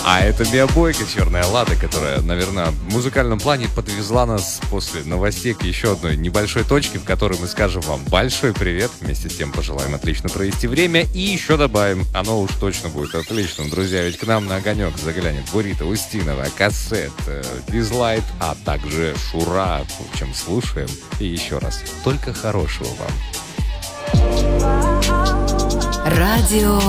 А это Биобойка, «Черная Лада», которая, наверное, в музыкальном плане подвезла нас после новостей к еще одной небольшой точке, в которой мы скажем вам большой привет. Вместе с тем пожелаем отлично провести время. И еще добавим, оно уж точно будет отличным, друзья. Ведь к нам на огонек заглянет Бурито, Устинова, Кассет, Дизлайт, а также Шура. В общем, слушаем. И еще раз, только хорошего вам. Радио